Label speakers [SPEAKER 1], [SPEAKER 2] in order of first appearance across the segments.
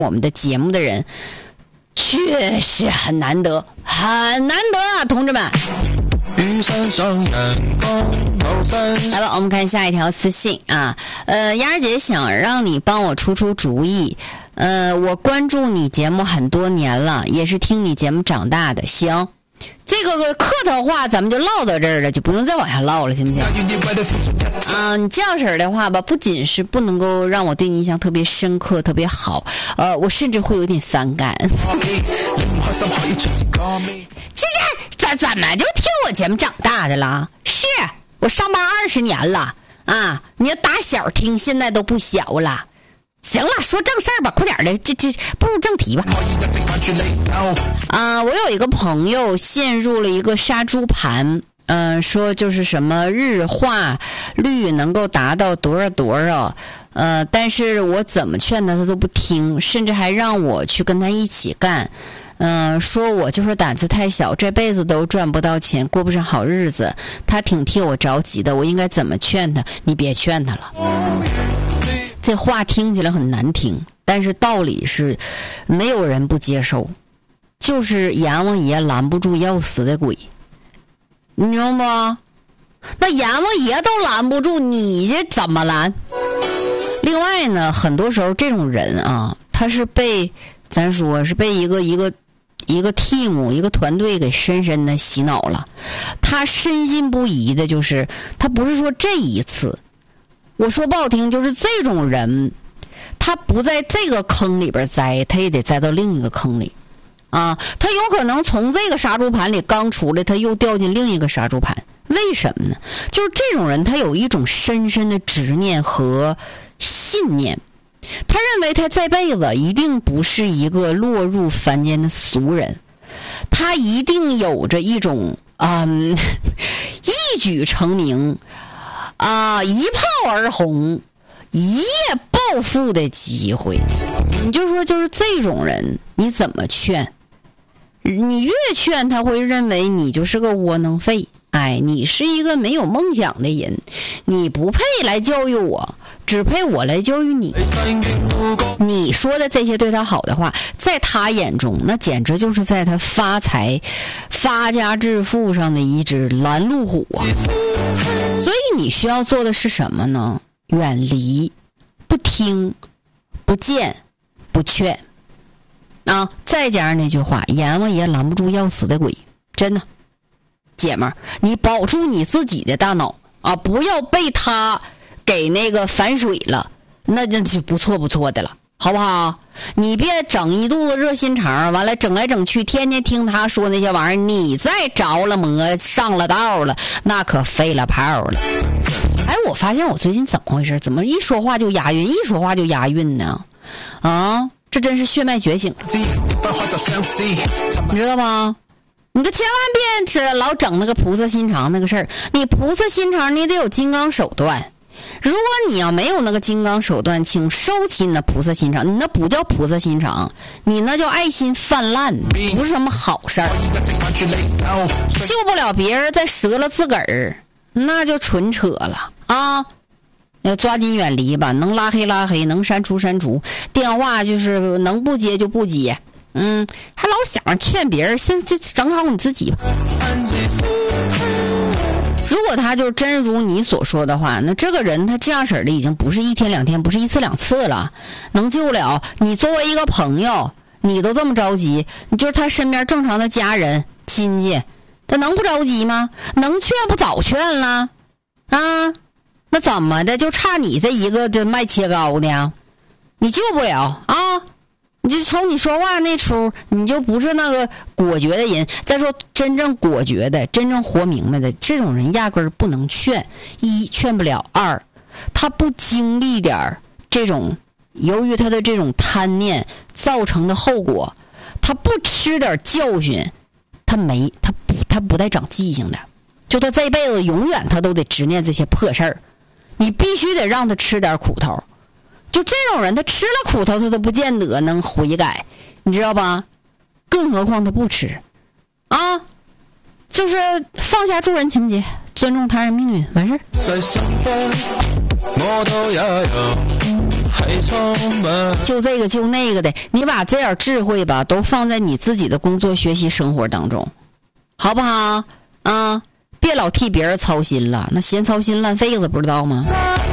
[SPEAKER 1] 我们的节目的人确实很难得，很难得啊，同志们。来吧，我们看下一条私信啊。丫儿姐想让你帮我出主意。我关注你节目很多年了，也是听你节目长大的。行，这个客套话咱们就唠到这儿了，就不用再往下唠了，行不行？你这样式的话吧，不仅是不能够让我对你印象特别深刻、特别好，我甚至会有点反感。怎么就听我节目长大的了？是我上班20年了啊！你要打小听，现在都不小了。行了，说正事儿吧，快点的，这步入正题吧。我有一个朋友陷入了一个杀猪盘，说就是什么日化率能够达到多少，但是我怎么劝他都不听，甚至还让我去跟他一起干。说我就是胆子太小，这辈子都赚不到钱，过不上好日子。他挺替我着急的，我应该怎么劝他？你别劝他了。这话听起来很难听，但是道理是没有人不接受，就是阎王爷拦不住要死的鬼，你知道不？那阎王爷都拦不住，你这怎么拦？另外呢，很多时候这种人啊，他是被咱说是被一个 team 一个团队给深深的洗脑了。他深信不疑的就是他不是说这一次，我说不好听，就是这种人他不在这个坑里边栽，他也得栽到另一个坑里啊。他有可能从这个杀猪盘里刚出来，他又掉进另一个杀猪盘。为什么呢？就是这种人他有一种深深的执念和信念，他认为他这辈子一定不是一个落入凡间的俗人，他一定有着一种一举成名一炮而红一夜暴富的机会。你就说就是这种人你怎么劝？你越劝他会认为你就是个窝囊废，你是一个没有梦想的人，你不配来教育我，只配我来教育你。你说的这些对他好的话，在他眼中那简直就是在他发财发家致富上的一只拦路虎啊！所以你需要做的是什么呢？远离，不听，不见，不劝再加上那句话，阎王爷拦不住要死的鬼。真的姐们儿，你保住你自己的大脑不要被他给那个反水了，那就不错的了，好不好？你别整一肚子热心肠，完了整来整去，天天听他说那些玩意儿，你再着了魔上了道了，那可废了炮了。我发现我最近怎么回事？怎么一说话就押韵，一说话就押韵呢？这真是血脉觉醒了，你知道吗？你就千万别老整那个菩萨心肠那个事儿，你菩萨心肠你得有金刚手段。如果你要没有那个金刚手段，请收起你的菩萨心肠，你那不叫菩萨心肠，你那叫爱心泛滥，不是什么好事儿。救不了别人再折了自个儿，那就纯扯了要抓紧远离吧，能拉黑拉黑，能删除删除，电话就是能不接就不接。还老想着劝别人，先就整好你自己吧。如果他就真如你所说的话，那这个人他这样式的已经不是一天两天，不是一次两次了，能救了。你作为一个朋友，你都这么着急，你就是他身边正常的家人亲戚，他能不着急吗？能劝不早劝了那怎么的就差你这一个这卖切糕的你救不了你就瞅你说话那出，你就不是那个果决的人。再说真正果决的，真正活明白的这种人压根儿不能劝。一，劝不了；二，他不经历点这种由于他的这种贪念造成的后果，他不吃点教训，他不带长记性的。就他这辈子永远他都得执念这些破事儿，你必须得让他吃点苦头。就这种人，他吃了苦头，他都不见得能悔改，你知道吧？更何况他不吃就是放下助人情节，尊重他人命运，完事儿。 就这个就那个的，你把这点智慧吧都放在你自己的工作学习生活当中，好不好啊？别老替别人操心了，那嫌操心烂肺子不知道吗？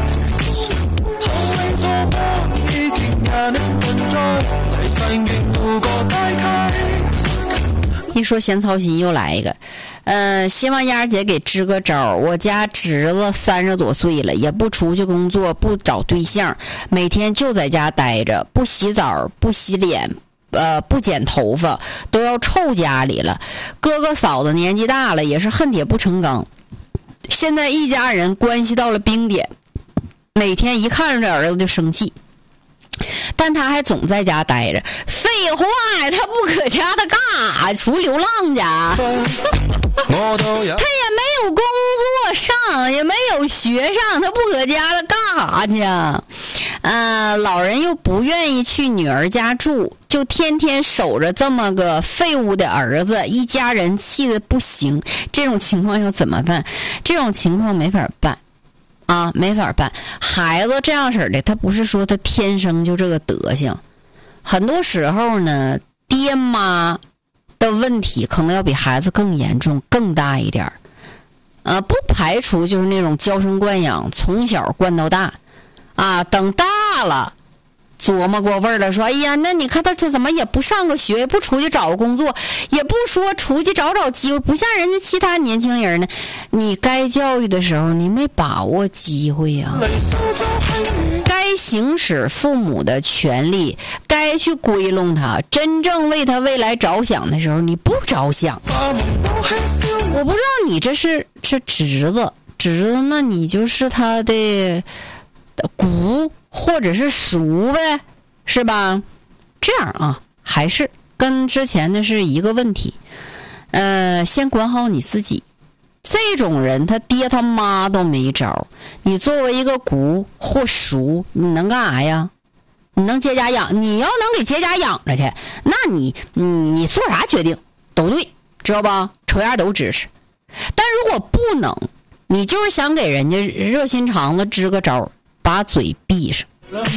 [SPEAKER 1] 一说嫌操心又来一个，希望丫姐给支个招。我家侄子30多岁了，也不出去工作，不找对象，每天就在家待着，不洗澡，不洗脸，不剪头发，都要臭家里了。哥哥嫂子年纪大了，也是恨铁不成钢。现在一家人关系到了冰点，每天一看着这儿子就生气。但他还总在家待着，废话呀，他不搁家他干啥？出流浪去他也没有工作上，也没有学上，他不搁家他干啥去老人又不愿意去女儿家住，就天天守着这么个废物的儿子，一家人气得不行。这种情况要怎么办？这种情况没法办没法办。孩子这样式的，他不是说他天生就这个德行，很多时候呢，爹妈的问题可能要比孩子更严重更大一点不排除就是那种娇生惯养，从小惯到大等大了琢磨过味儿了，说哎呀，那你看他这怎么也不上个学，也不出去找个工作，也不说出去找机会，不像人家其他年轻人呢。你该教育的时候你没把握机会呀该行使父母的权利，该去归拢他，真正为他未来着想的时候你不着想。我不知道你这侄子，那你就是他的姑或者是叔呗，是吧？这样还是跟之前的是一个问题。先管好你自己。这种人他爹他妈都没招，你作为一个姑或叔，你能干啥呀？你能接家养？你要能给接家养着去，那你做啥决定都对，知道吧？瞅样都支持。但如果不能，你就是想给人家热心肠子支个招，把嘴闭上。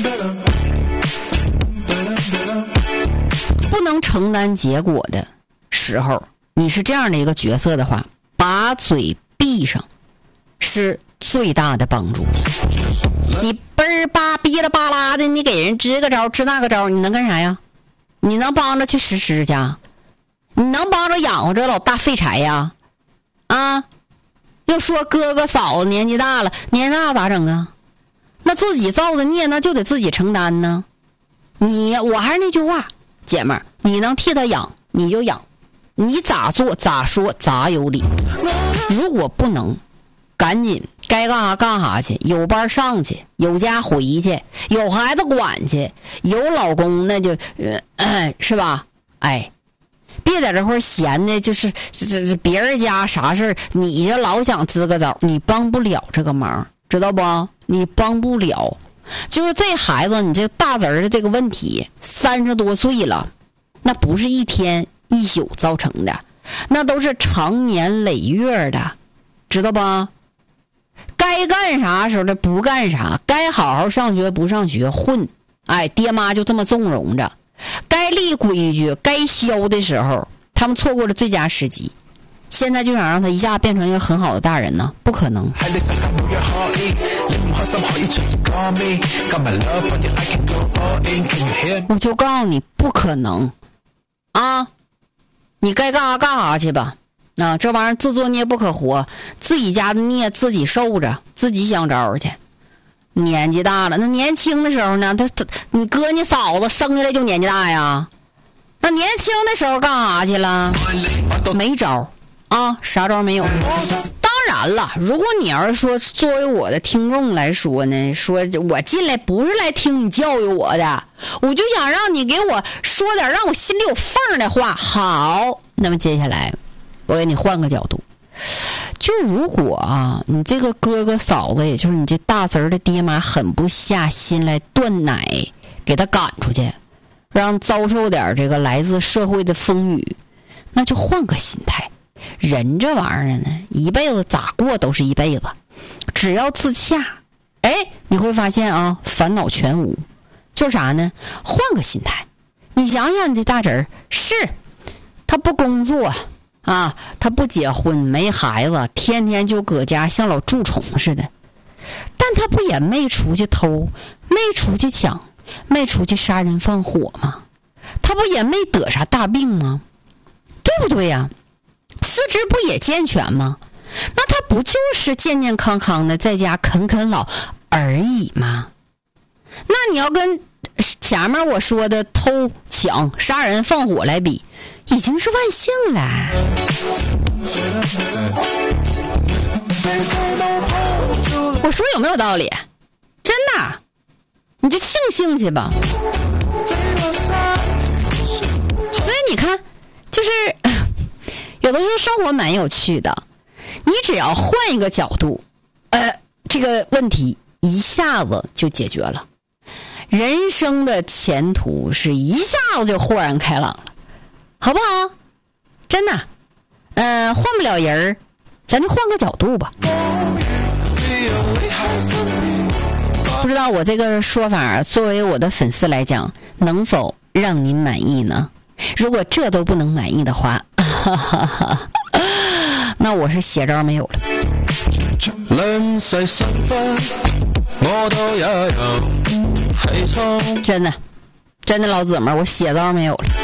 [SPEAKER 1] 不能承担结果的时候，你是这样的一个角色的话，把嘴闭上是最大的帮助。你哔啦吧啦的，你给人支个招支那个招，你能干啥呀？你能帮着去拾指甲？你能帮着养活这老大废柴呀？又说哥哥嫂子年纪大了，年纪大咋整啊？那自己造的孽那就得自己承担呢。我还是那句话，姐妹儿，你能替他养你就养，你咋做咋说咋有理。如果不能，赶紧该干啥干啥去，有班上去，有家回去，有孩子管去，有老公那就是吧？别在这块闲的，就是别人家啥事儿，你就老想支个招，你帮不了这个忙，知道不？你帮不了。就是这孩子，你这大侄儿的这个问题，30多岁了，那不是一天一宿造成的，那都是长年累月的，知道吧？该干啥时候的不干啥，该好好上学不上学混，爹妈就这么纵容着。该立规矩该消的时候，他们错过了最佳时机。现在就想让他一下变成一个很好的大人呢？不可能。我就告诉你不可能你该干啥干啥去吧。这玩意儿自作孽不可活，自己家的孽自己受着，自己想招去。年纪大了，那年轻的时候呢，你哥你嫂子生下来就年纪大呀，那年轻的时候干啥去了？没招啥招没有。当然了，如果你要是说作为我的听众来说呢，说我进来不是来听你教育我的，我就想让你给我说点让我心里有缝的话。好，那么接下来我给你换个角度，就如果你这个哥哥嫂子，也就是你这大侄儿的爹妈狠不下心来断奶给他赶出去，让遭受点这个来自社会的风雨，那就换个心态。人这玩意儿呢，一辈子咋过都是一辈子，只要自洽，你会发现烦恼全无。 就是啥呢？换个心态。你想想，你这大侄儿是他不工作啊，他不结婚没孩子，天天就搁家像老蛀虫似的，但他不也没出去偷，没出去抢，没出去杀人放火吗？他不也没得啥大病吗？对不对呀？四肢不也健全吗？那他不就是健健康康的在家啃啃老而已吗？那你要跟前面我说的偷抢杀人放火来比，已经是万幸了。我说有没有道理？真的，你就庆幸去吧。所以你看，就是有的时候生活蛮有趣的，你只要换一个角度，这个问题一下子就解决了。人生的前途是一下子就豁然开朗了，好不好？真的，换不了人，咱就换个角度吧。不知道我这个说法作为我的粉丝来讲，能否让您满意呢？如果这都不能满意的话，那我是邪招没有了。真的老姊妹，我邪招没有了。